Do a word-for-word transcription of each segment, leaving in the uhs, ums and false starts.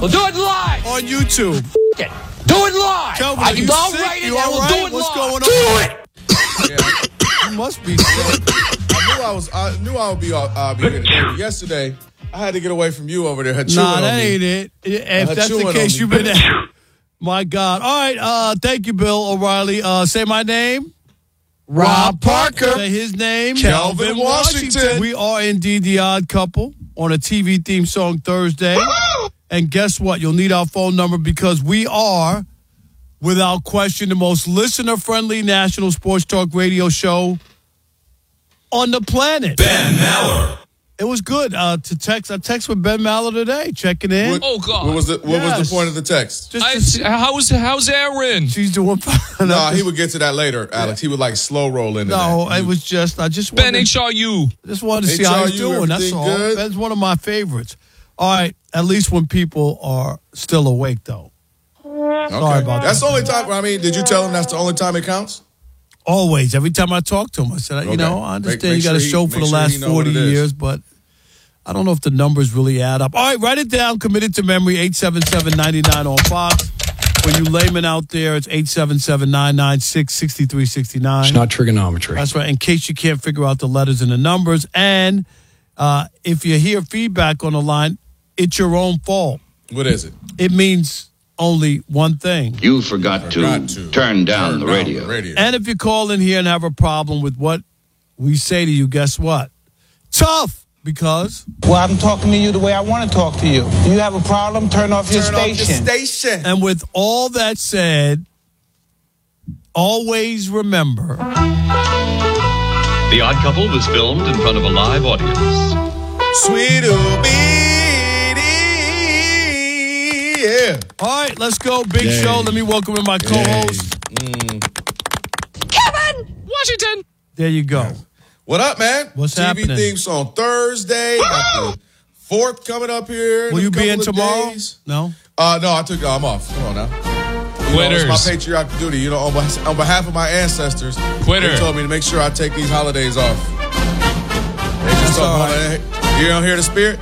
We'll do it live. On YouTube. F- it. Do it live. Kelvin, I are can you go sick? right in You there. all We'll right? do it What's live. going on? Do it. Yeah. You must be sick. I knew I was. I knew I would be. Uh, be getting it. Yesterday, I had to get away from you over there. Chewing Nah, on that me. ain't it. If Uh, that's the chewing case, on you've me. been there. My God. All right. Uh, thank you, Bill O'Reilly. Uh, say my name. Rob Parker. Say his name. Kelvin Washington. We are indeed the Odd Couple on a T V theme song Thursday. And guess what? You'll need our phone number because we are, without question, the most listener-friendly national sports talk radio show on the planet. Ben Maller. It was good uh, to text. I text with Ben Maller today, checking in. What, Oh, God. What was the What Yes. was the point of the text? Just I, to see- how's how's Aaron? she's doing fine. No, he would get to that later, Alex. He would like slow roll into No, that. it was just I just Ben wanted, H R U. just wanted to see how he's H R U, doing. That's everything all. good? Ben's one of my favorites. All right, at least when people are still awake, though. Okay. Sorry about That's that. the only time. I mean, did you tell him that's the only time it counts? Always, every time I talk to him, I said, you Okay. know, I Make- understand make you got a sure he- show for make the sure last he know what forty it is. years, but I don't know if the numbers really add up. All right, write it down. Committed to memory, eight seven seven, nine nine on Fox. For you laymen out there, it's eight seven seven, nine nine six, six three six nine. It's not trigonometry. That's right, in case you can't figure out the letters and the numbers. And uh, if you hear feedback on the line, it's your own fault. What is it? It means only one thing. You forgot to, Forgot to turn down turn the down radio. the radio. And if you call in here and have a problem with what we say to you, guess what? Tough, because Well, I'm talking to you the way I want to talk to you. You have a problem, turn off your Turn off your station. station. and with all that said, always remember, The Odd Couple was filmed in front of a live audience. Sweet yeah. all right, let's go. Big Yay. show. Let me welcome in my co-host. Kevin Washington. There you go. What up, man? What's T V happening? theme song Thursday. Got the fourth coming up here. Will a you be couple in of tomorrow? days. No? Uh, no, I took. Uh, I'm off. Come on now. You know, Quitters. it's my patriotic duty. You know, on, beh- on behalf of my ancestors, Quitter. they told me to make sure I take these holidays off. They just all told me, hey, you don't hear the spirit?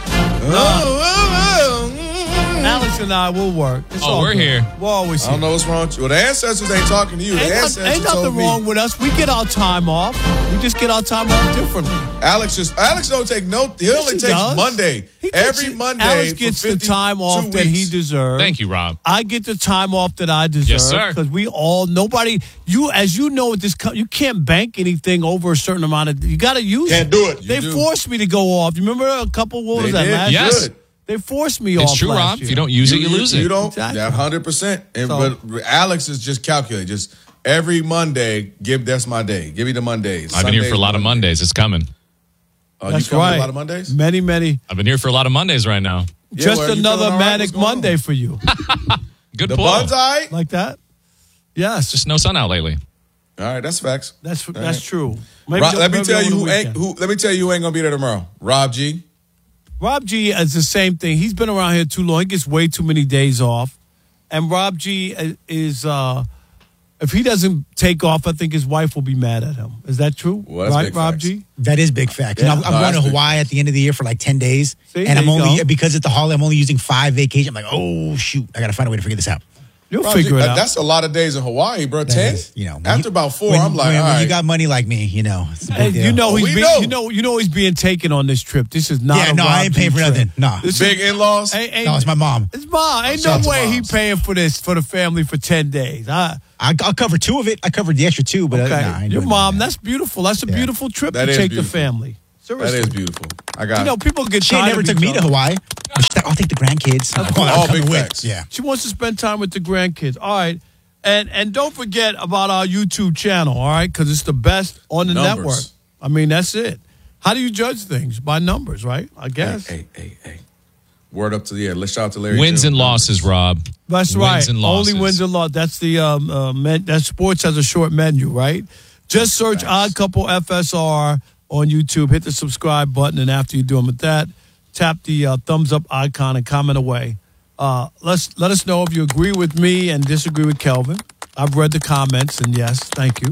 Alex and I will work. It's Oh, all we're good. here. We're always I here. don't know what's wrong with you. Well, the ancestors ain't talking to you. The Ain't, not- ancestors ain't nothing told me. wrong with us. We get our time off. We just get our time off differently. Alex just Alex don't take no. He only he takes does. Monday. He takes Every it- Monday. Alex for gets the fifty-two time off that he weeks. deserves. Thank you, Rob. I get the time off that I deserve. Yes, sir. Because we all, nobody, you, as you know, with this, co- you can't bank anything over a certain amount of, you got to use Can't it. do it. You They do. forced me to go off. You remember a couple, what was They that, did. last Yes. year? They forced me It's off true, last Rob. year. If you don't use it, you lose You it. don't. Exactly. Yeah, hundred percent. And So- but Alex is just calculated. Just every Monday, give that's my day. Give me the Mondays. I've been here for a Sundays, lot of Mondays. It's coming. Oh, That's you come right. a lot of Mondays. Many, many. I've been here for a lot of Mondays right now. Yeah, Just well, you another feeling all right? manic What's going on? Monday for you. Good The pull. buns, all right. Like that? Yes. Just no sun out lately. All right, that's facts. That's that's right. true. Maybe Rob, the- let me maybe tell over you the who ain't weekend. who. Let me tell you who ain't gonna be there tomorrow. Rob G. Rob G is the same thing. He's been around here too long. He gets way too many days off. And Rob G is, uh, if he doesn't take off, I think his wife will be mad at him. Is that true? Well, that's right, big Rob facts. G? That is big fact. Yeah. I'm, I'm No, going that's to big. Hawaii at the end of the year for like ten days. See, and I'm there you only, go. because it's the holiday, I'm only using five vacation. I'm like, oh, shoot. I got to find a way to figure this out. You'll Rob figure G, it that- out. That's a lot of days in Hawaii, bro. That Ten. is, you know, when After you- about four, when- I'm like, when, all when right. you got money like me, you know. It's a big Hey, deal. you know he's We being, know. you know, you know he's being taken on this trip. This is not. Yeah, a no, Rob I ain't G paying for trip. nothing. Nah. This big is- in-laws. Ain't, ain't, No, it's my mom. It's mom. Ain't Shout no out to way he moms. paying for this for the family for ten days. I, I, I'll cover two of it. I covered the extra two, but uh, okay, nah, I ain't your doing mom. that. That's beautiful. That's a Yeah. beautiful trip That to is take the beautiful. family. That Seriously. is beautiful. I got. You know, it. people get She tired never of took each me other. to Hawaii. She's like, I'll take the grandkids. I'm All I'm coming big with. facts. Yeah. She wants to spend time with the grandkids. All right. And and don't forget about our YouTube channel, all right? Because it's the best on the Numbers. network. I mean, that's it. How do you judge things? By numbers, right? I guess. Hey, hey, hey, hey. Word up to the air. Let's shout out to Larry. Wins June. and losses, Rob. That's Wins right. and losses. Only wins and losses. That's the um, uh, men, that sports has a short menu, right? Just search Facts. Odd Couple F S R on YouTube. Hit the subscribe button, and after you do them with that, tap the uh, thumbs up icon and comment away. Uh, let's let us know if you agree with me and disagree with Kelvin. I've read the comments, and yes, thank you.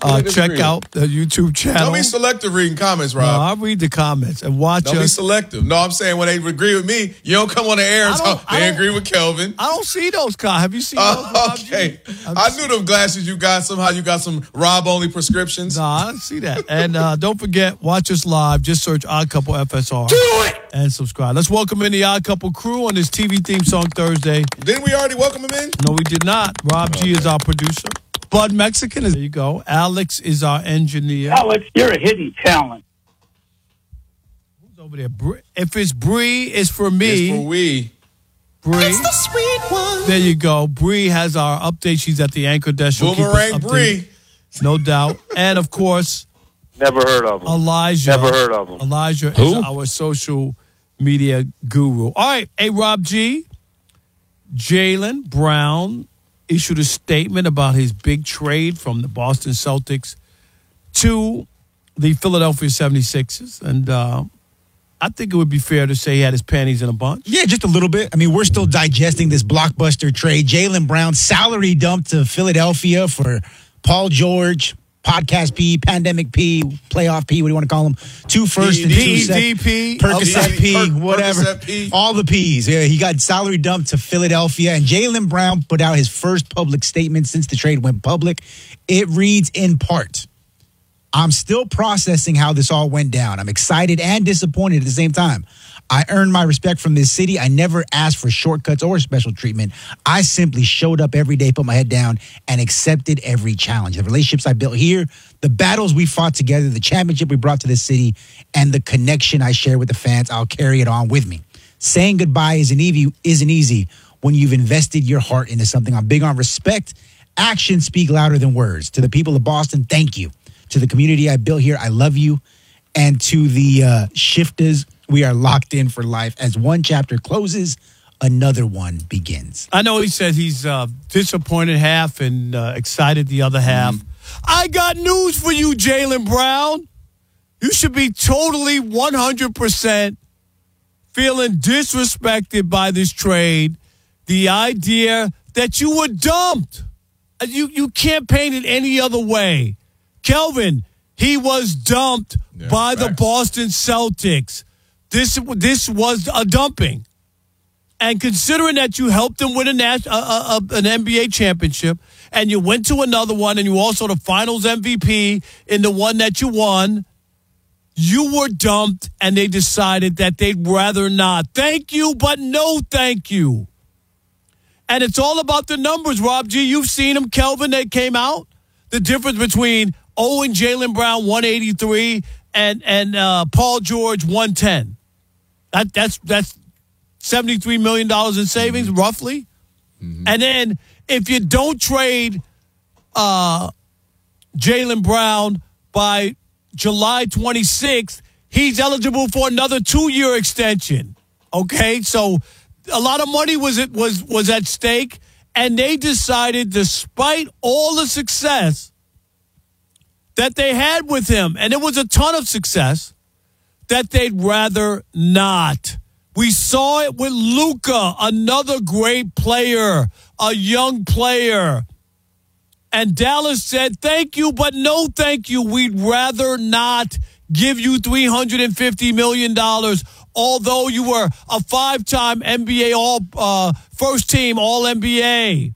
Uh, They check disagree. out the YouTube channel. Don't be selective reading comments, No, Rob. I'll read the comments and watch Don't be us. selective. No, I'm saying when they agree with me, you don't come on the air and I don't- talk. I They don't- agree with Kelvin. I don't see those comments. Have you seen those? Oh, Rob G? okay. I'm I just- knew them glasses you got. Somehow you got some Rob only prescriptions. No, I don't see that. And uh, don't forget, watch us live. Just search Odd Couple F S R. Do it! And subscribe. Let's welcome in the Odd Couple crew on this T V theme song Thursday. Didn't we already welcome him in? No, we did not. Rob G is our producer. Bud Mexican is there you go. Alex is our engineer. Alex, you're a hidden talent. Who's over there? Bree. If it's Bree, it's for me. It's for we. Bree. Sweet one. There you go. Bree has our update. She's at the anchor desk. She'll keep us Boomerang updated. Bree. No doubt. And of course, Never heard of him. Elijah. Never heard of him. Elijah Who? is our social media guru. All right. Hey, Rob G. Jaylen Brown issued a statement about his big trade from the Boston Celtics to the Philadelphia seventy-sixers. And uh, I think it would be fair to say he had his panties in a bunch. Yeah, just a little bit. I mean, we're still digesting this blockbuster trade. Jaylen Brown salary dumped to Philadelphia for Paul George, Podcast P, Pandemic P, Playoff P, what do you want to call them? Two first and two P D second. P, Percocet P, Per- whatever. Percocet P. All the P's. Yeah, he got salary dumped to Philadelphia, and Jaylen Brown put out his first public statement since the trade went public. It reads in part, I'm still processing how this all went down. I'm excited and disappointed at the same time. I earned my respect from this city. I never asked for shortcuts or special treatment. I simply showed up every day, put my head down, and accepted every challenge. The relationships I built here, the battles we fought together, the championship we brought to this city, and the connection I share with the fans, I'll carry it on with me. Saying goodbye isn't easy, isn't easy when you've invested your heart into something. I'm big on respect. Actions speak louder than words. To the people of Boston, thank you. To the community I built here, I love you. And to the uh, shifters, we are locked in for life. As one chapter closes, another one begins. I know he said he's uh, disappointed half and uh, excited the other half. I got news for you, Jaylen Brown. You should be totally one hundred percent feeling disrespected by this trade. The idea that you were dumped. Uh, You, you can't paint it any other way. Kelvin, he was dumped Yeah, by the facts. Boston Celtics. This, this was a dumping. And considering that you helped them win a, nas- a, a, a an N B A championship, and you went to another one, and you also the Finals M V P in the one that you won, you were dumped, and they decided that they'd rather not. Thank you, but no thank you. And it's all about the numbers, Rob G. You've seen them, Kelvin, they came out. The difference between Owen Jaylen Brown, one eighty-three, and and uh, Paul George, one ten. That that's that's seventy-three million dollars in savings, mm-hmm. roughly. Mm-hmm. And then if you don't trade uh, Jaylen Brown by July twenty-sixth, he's eligible for another two-year extension. Okay, so a lot of money was it was was at stake, and they decided, despite all the success that they had with him, and it was a ton of success, that they'd rather not. We saw it with Luka, another great player, a young player. And Dallas said, thank you, but no thank you. We'd rather not give you three hundred fifty million dollars, although you were a five-time N B A all uh, first team All N B A.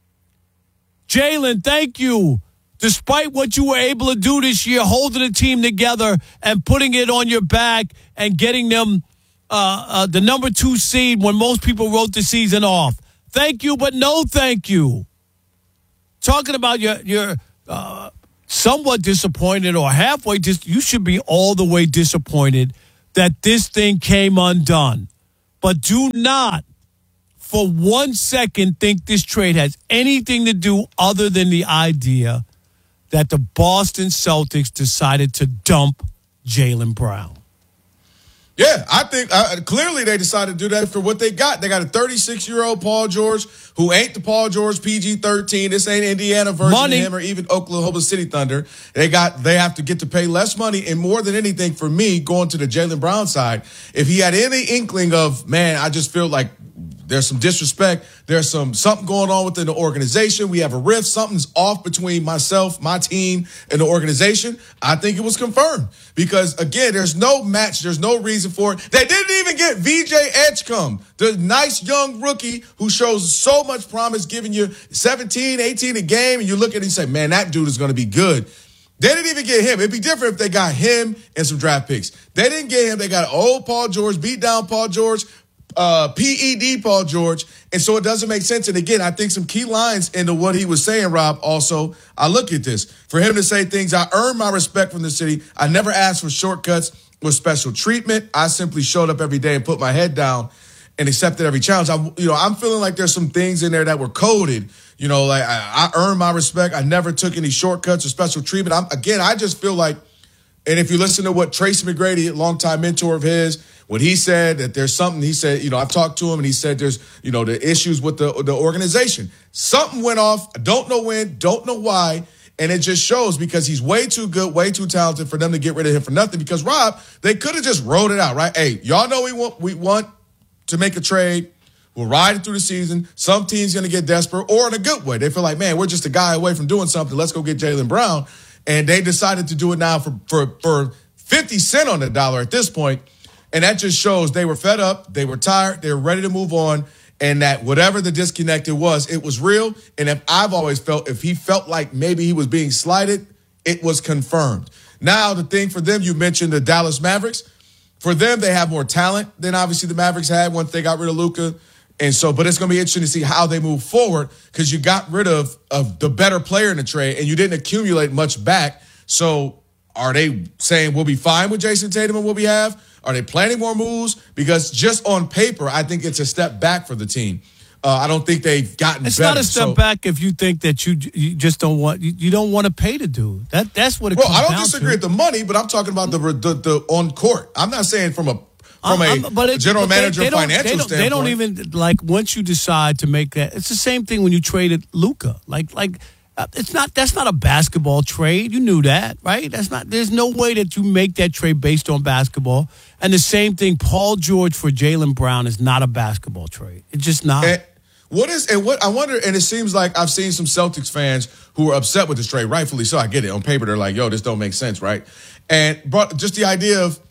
Jaylen, thank you. Despite what you were able to do this year, holding the team together and putting it on your back and getting them uh, uh, the number two seed when most people wrote the season off. Thank you, but no thank you. Talking about your your uh, somewhat disappointed or halfway dis- you should be all the way disappointed that this thing came undone. But do not for one second think this trade has anything to do other than the idea that the Boston Celtics decided to dump Jaylen Brown. Yeah, I think uh, clearly they decided to do that for what they got. They got a thirty-six-year-old Paul George who ain't the Paul George P G thirteen. This ain't Indiana version Money. of him or even Oklahoma City Thunder. They got they have to get to pay less money, and more than anything for me, going to the Jaylen Brown side, if he had any inkling of, man, I just feel like There's some disrespect. There's some something going on within the organization. We have a rift. Something's off between myself, my team, and the organization. I think it was confirmed because, again, there's no match. There's no reason for it. They didn't even get V J Edgecombe, the nice young rookie who shows so much promise, giving you seventeen, eighteen a game, and you look at it and say, man, that dude is going to be good. They didn't even get him. It'd be different if they got him and some draft picks. They didn't get him. They got old Paul George, beat down Paul George, uh, P E D Paul George. And so it doesn't make sense. And again, I think some key lines into what he was saying, Rob, also, I look at this. For him to say things, I earned my respect from the city. I never asked for shortcuts with special treatment. I simply showed up every day and put my head down and accepted every challenge. I, you know, I'm feeling like there's some things in there that were coded. You know, like I, I earned my respect. I never took any shortcuts or special treatment. I'm, again, I just feel like, and if you listen to what Tracy McGrady, a longtime mentor of his, what he said, that there's something, he said, you know, I've talked to him and he said there's, you know, the issues with the, the organization. Something went off. I don't know when, don't know why. And it just shows because he's way too good, way too talented for them to get rid of him for nothing. Because, Rob, they could have just rolled it out, right? Hey, y'all know we want, we want to make a trade. We'll ride it through the season. Some team's going to get desperate, or in a good way. They feel like, man, we're just a guy away from doing something. Let's go get Jaylen Brown. And they decided to do it now for, for, for fifty cents on the dollar at this point. And that just shows they were fed up. They were tired. They were ready to move on. And that whatever the disconnect it was, it was real. And if I've always felt, if he felt like maybe he was being slighted, it was confirmed. Now, the thing for them, you mentioned the Dallas Mavericks. For them, they have more talent than obviously the Mavericks had once they got rid of Luka. And so, but it's going to be interesting to see how they move forward because you got rid of, of the better player in the trade and you didn't accumulate much back. So are they saying we'll be fine with Jason Tatum and what we have? Are they planning more moves? Because just on paper, I think it's a step back for the team. Uh, I don't think they've gotten it's better. It's not a step so, back if you think that you you just don't want you, you don't want to pay the dude. That that's what it well, comes I don't down disagree to. with the money, but I'm talking about the the, the on court. I'm not saying from a from I'm, a I'm, but it, general but they, manager they don't, financial they don't, standpoint. They don't even like once you decide to make that. It's the same thing when you traded Luka. Like like uh, it's not that's not a basketball trade. You knew that, right? That's not. There's no way that you make that trade based on basketball. And the same thing, Paul George for Jaylen Brown is not a basketball trade. It's just not. And what is and what I wonder, and it seems like I've seen some Celtics fans who are upset with this trade, rightfully so. I get it. On paper, they're like, "Yo, this don't make sense," right? And brought just the idea of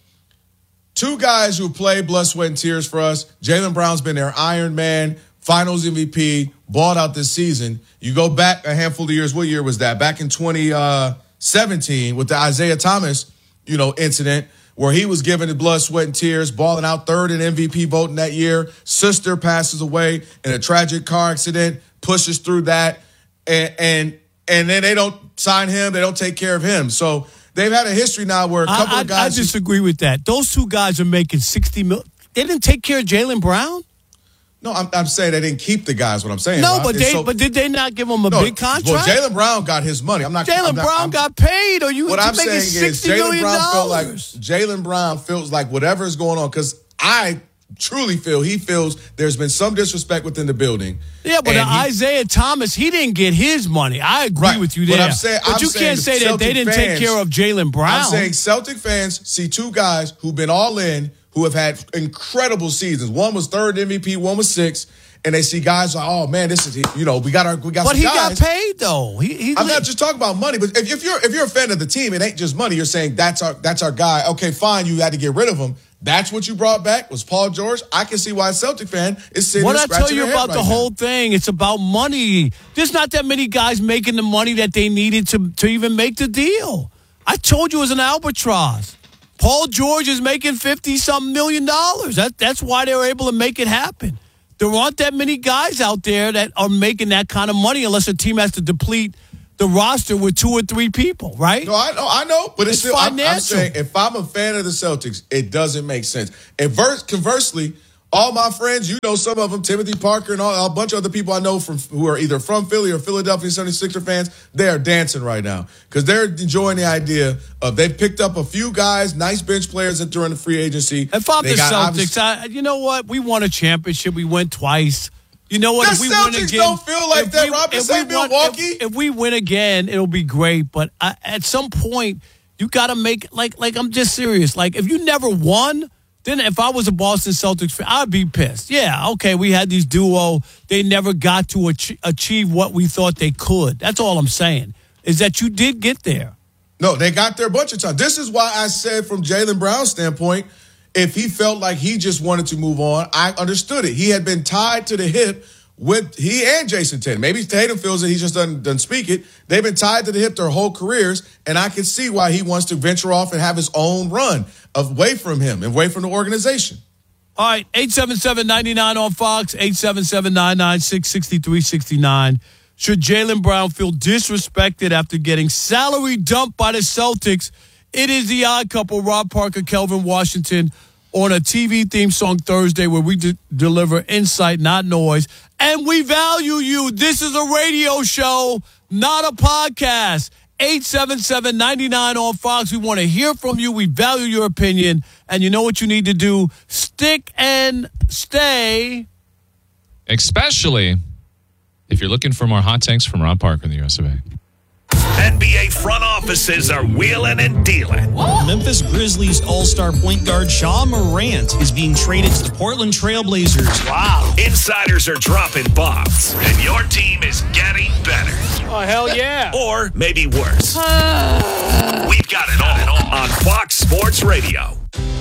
two guys who play blood, sweat, and tears for us. Jaylen Brown's been their Iron Man, Finals M V P, balled out this season. You go back a handful of years. What year was that? Back in twenty seventeen with the Isaiah Thomas, you know, incident where he was given the blood, sweat, and tears, balling out third in M V P voting that year. Sister passes away in a tragic car accident, pushes through that, and and and then they don't sign him. They don't take care of him. So they've had a history now where a couple I, I, of guys. I disagree with that. Those two guys are making sixty mil. They didn't take care of Jaylen Brown. No, I'm, I'm saying they didn't keep the guys. What I'm saying. No, Rob. but And they so, but did they not give him a no, big contract? Well, Jaylen Brown got his money. I'm not. Jaylen I'm not, Brown I'm, got paid, or you? What you I'm making saying is sixty Jaylen million Brown felt like dollars. Jaylen Brown feels like whatever is going on because I truly feel he feels there's been some disrespect within the building. Yeah, but And he- Isaiah Thomas, he didn't get his money. I agree Right. with you But there. I'm saying- but I'm you saying can't the say that Celtic they didn't fans- take care of Jaylen Brown. I'm saying Celtic fans see two guys who've been all in, who have had incredible seasons. One was third M V P, one was sixth. And they see guys like, oh man, this is, you know, we got our, we got but some he guys. got paid though. He, he I'm not just talking about money, but if, if you're if you're a fan of the team, it ain't just money. You're saying that's our that's our guy. Okay, fine, you had to get rid of him. That's what you brought back was Paul George. I can see why a Celtic fan is sitting What there I tell scratching you their head about the right whole now. thing, it's about money. There's not that many guys making the money that they needed to, to even make the deal. I told you it was an albatross. Paul George is making fifty-something million dollars. That, that's why they were able to make it happen. There aren't that many guys out there that are making that kind of money unless a team has to deplete the roster with two or three people, right? No, I know, I know, but it's, It's still. I'm, I'm financial. saying if I'm a fan of the Celtics, it doesn't make sense. And verse, conversely, all my friends, you know, some of them, Timothy Parker and all, a bunch of other people I know from who are either from Philly or Philadelphia seventy-sixer fans, they are dancing right now because they're enjoying the idea of they've picked up a few guys, nice bench players that during the free agency. If I'm They the got Celtics, obvious- I, you know what? We won a championship. We went twice. You know what? The if we win Celtics again, don't feel like if that, we- Rob. if This ain't we won- Milwaukee. If, if we win again, it'll be great. But I, at some point, you got to make like like I'm just serious. Like if you never won, then if I was a Boston Celtics fan, I'd be pissed. Yeah, okay, we had these duo. They never got to ach- achieve what we thought they could. That's all I'm saying, is that you did get there. No, they got there a bunch of times. This is why I said from Jaylen Brown's standpoint, if he felt like he just wanted to move on, I understood it. He had been tied to the hip with he and Jason Tatum. Maybe Tatum feels that he just doesn't, doesn't speak it. They've been tied to the hip their whole careers, and I can see why he wants to venture off and have his own run away from him and away from the organization. All right, eight seven seven, nine nine on Fox, eight seven seven, nine nine six, six three six nine. Should Jaylen Brown feel disrespected after getting salary dumped by the Celtics? It is the Odd Couple, Rob Parker, Kelvin Washington, on a T V theme song Thursday where we de- deliver insight, not noise. And we value you. This is a radio show, not a podcast. eight seven seven, nine nine on Fox. We want to hear from you. We value your opinion. And you know what you need to do? Stick and stay. Especially if you're looking for more hot takes from Rob Parker in the U S of A. N B A front offices are wheeling and dealing. Memphis Grizzlies all-star point guard Ja Morant is being traded to the Portland Trail Blazers. Wow. Insiders are dropping bombs, and your team is getting better. Oh, hell yeah. Or maybe worse. We've got it all on Fox Sports Radio.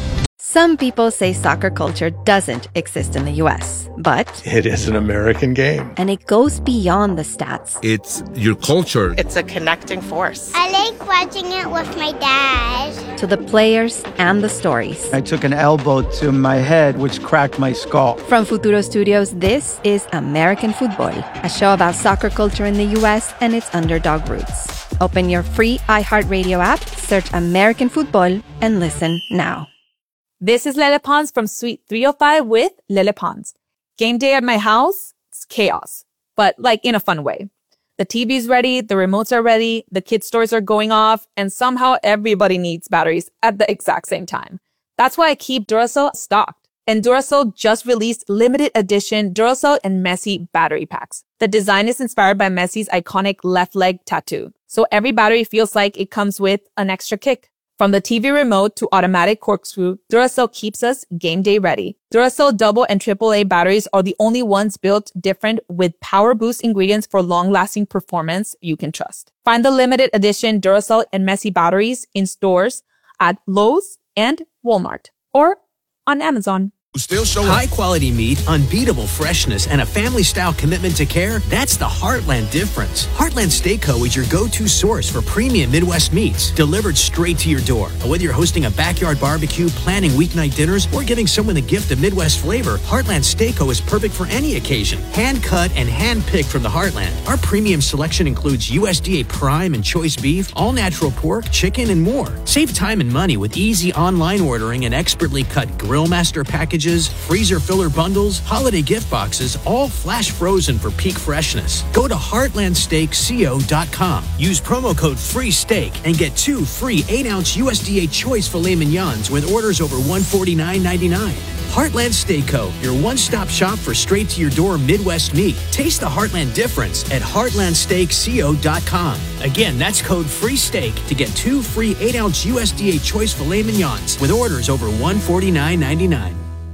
Some people say soccer culture doesn't exist in the U S, but it is an American game. And it goes beyond the stats. It's your culture. It's a connecting force. I like watching it with my dad. To the players and the stories. I took an elbow to my head, which cracked my skull. From Futuro Studios, this is American Football, a show about soccer culture in the U S and its underdog roots. Open your free iHeartRadio app, search American Football, and listen now. This is Lele Pons from Suite three oh five with Lele Pons. Game day at my house, it's chaos, but like in a fun way. The T V's ready, the remotes are ready, the kids' stores are going off, and somehow everybody needs batteries at the exact same time. That's why I keep Duracell stocked. And Duracell just released limited edition Duracell and Messi battery packs. The design is inspired by Messi's iconic left leg tattoo, so every battery feels like it comes with an extra kick. From the T V remote to automatic corkscrew, Duracell keeps us game day ready. Duracell double and triple A batteries are the only ones built different with power boost ingredients for long-lasting performance you can trust. Find the limited edition Duracell and Messi batteries in stores at Lowe's and Walmart or on Amazon. Still showing high quality meat, unbeatable freshness, and a family style commitment to care. That's the Heartland difference. Heartland Steakco is your go-to source for premium Midwest meats delivered straight to your door. And whether you're hosting a backyard barbecue, planning weeknight dinners, or giving someone the gift of Midwest flavor, Heartland Steakco is perfect for any occasion. Hand cut and hand picked from the Heartland. Our premium selection includes U S D A prime and choice beef, all natural pork, chicken, and more. Save time and money with easy online ordering and expertly cut grill master packages, freezer filler bundles, holiday gift boxes, all flash frozen for peak freshness. Go to heartland steak co dot com. Use promo code FREESTEAK and get two free eight ounce U S D A choice filet mignons with orders over one forty-nine ninety-nine. Heartland Steakco, your one-stop shop for straight-to-your-door Midwest meat. Taste the Heartland difference at heartland steak co dot com. Again, that's code FREESTEAK to get two free eight ounce U S D A choice filet mignons with orders over one forty-nine ninety-nine.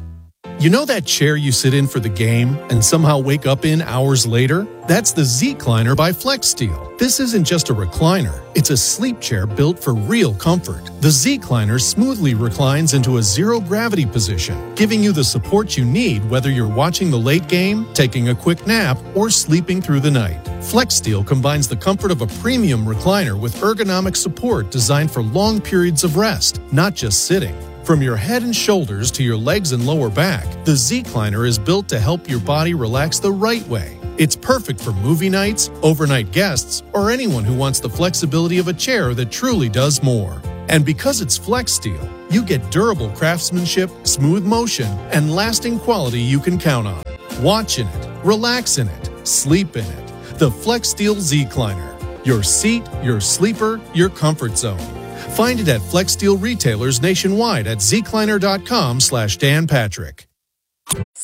You know that chair you sit in for the game and somehow wake up in hours later? That's the Z-Cliner by FlexSteel. This isn't just a recliner. It's a sleep chair built for real comfort. The Z-Cliner smoothly reclines into a zero-gravity position, giving you the support you need whether you're watching the late game, taking a quick nap, or sleeping through the night. FlexSteel combines the comfort of a premium recliner with ergonomic support designed for long periods of rest, not just sitting. From your head and shoulders to your legs and lower back, the Z-Cliner is built to help your body relax the right way. It's perfect for movie nights, overnight guests, or anyone who wants the flexibility of a chair that truly does more. And because it's FlexSteel, you get durable craftsmanship, smooth motion, and lasting quality you can count on. Watch in it, relax in it, sleep in it. The FlexSteel Z-Cliner. Your seat, your sleeper, your comfort zone. Find it at FlexSteel retailers nationwide at zcliner dot com slash Dan Patrick.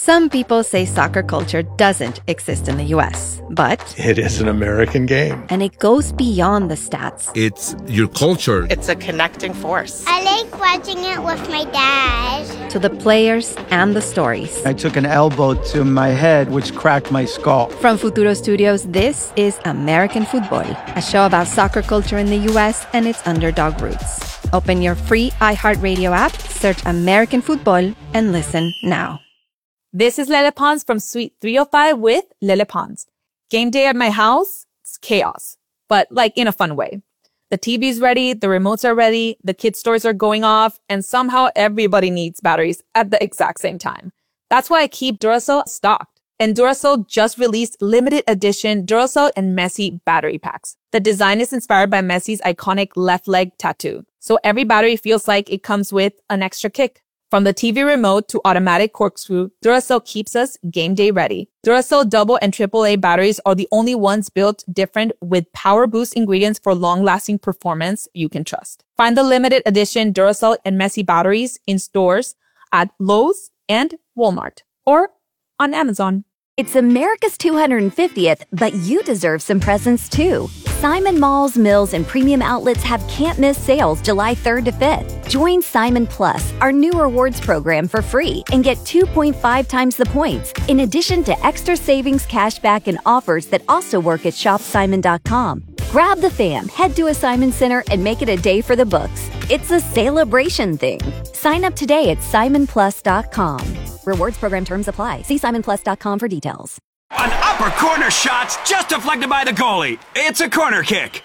Some people say soccer culture doesn't exist in the U S, but It is an American game. and it goes beyond the stats. It's your culture. It's a connecting force. I like watching it with my dad. To the players and the stories. I took an elbow to my head, which cracked my skull. From Futuro Studios, this is American Football, a show about soccer culture in the U S and its underdog roots. Open your free iHeartRadio app, search American Football, and listen now. This is Lele Pons from Suite three oh five with Lele Pons. Game day at my house, it's chaos, but like in a fun way. The T V's ready, the remotes are ready, the kids' stores are going off, and somehow everybody needs batteries at the exact same time. That's why I keep Duracell stocked. And Duracell just released limited edition Duracell and Messi battery packs. The design is inspired by Messi's iconic left leg tattoo, so every battery feels like it comes with an extra kick. From the T V remote to automatic corkscrew, Duracell keeps us game day ready. Duracell double and triple A batteries are the only ones built different with power boost ingredients for long-lasting performance you can trust. Find the limited edition Duracell and Messi batteries in stores at Lowe's and Walmart or on Amazon. It's America's two hundred fiftieth, but you deserve some presents too. Simon Malls, Mills, and premium outlets have can't-miss sales July third to fifth. Join Simon Plus, our new rewards program, for free and get two point five times the points, in addition to extra savings, cashback, and offers that also work at shop simon dot com. Grab the fam, head to a Simon Center, and make it a day for the books. It's a celebration thing. Sign up today at simon plus dot com. Rewards program terms apply. See simon plus dot com for details. An upper corner shot's just deflected by the goalie. It's a corner kick.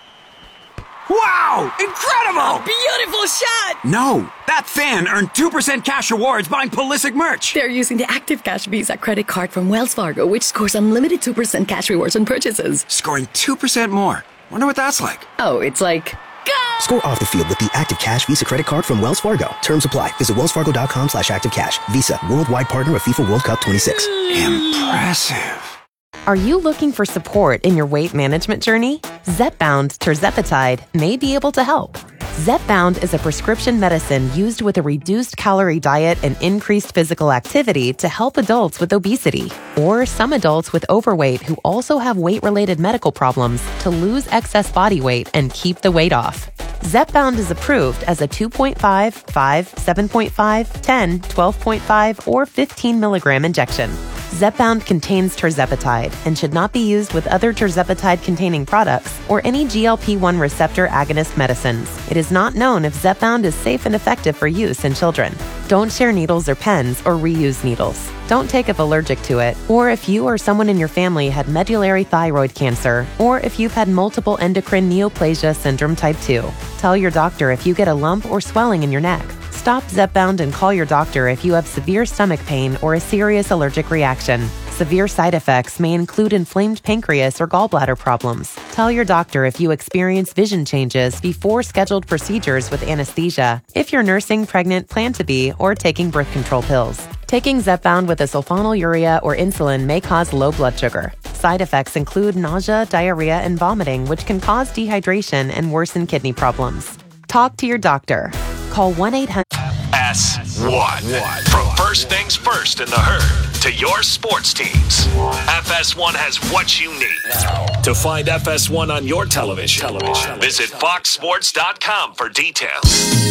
Wow! Incredible! A beautiful shot! No, that fan earned two percent cash rewards buying Pulisic merch. They're using the Active Cash Visa credit card from Wells Fargo, which scores unlimited two percent cash rewards on purchases. Scoring two percent more. Wonder what that's like. Oh, it's like... Score off the field with the Active Cash Visa credit card from Wells Fargo. Terms apply. Visit wellsfargo.com slash activecash. Visa, worldwide partner of FIFA World Cup twenty-six. Impressive. Are you looking for support in your weight management journey? Zepbound tirzepatide may be able to help. Zepbound is a prescription medicine used with a reduced calorie diet and increased physical activity to help adults with obesity or some adults with overweight who also have weight-related medical problems to lose excess body weight and keep the weight off. Zepbound is approved as a two point five, five, seven point five, ten, twelve point five, or fifteen milligram injection. Zepbound contains tirzepatide and should not be used with other tirzepatide-containing products or any G L P one receptor agonist medicines. It is not known if Zepbound is safe and effective for use in children. Don't share needles or pens or reuse needles. Don't take if allergic to it, or if you or someone in your family had medullary thyroid cancer, or if you've had multiple endocrine neoplasia syndrome type two. Tell your doctor if you get a lump or swelling in your neck. Stop Zepbound and call your doctor if you have severe stomach pain or a serious allergic reaction. Severe side effects may include inflamed pancreas or gallbladder problems. Tell your doctor if you experience vision changes before scheduled procedures with anesthesia, if you're nursing, pregnant, plan to be, or taking birth control pills. Taking Zepbound with a sulfonylurea or insulin may cause low blood sugar. Side effects include nausea, diarrhea, and vomiting, which can cause dehydration and worsen kidney problems. Talk to your doctor. Call one eight hundred S one. From first things first in the herd to your sports teams, F S one has what you need. To find F S one on your television, television. Visit fox sports dot com for details.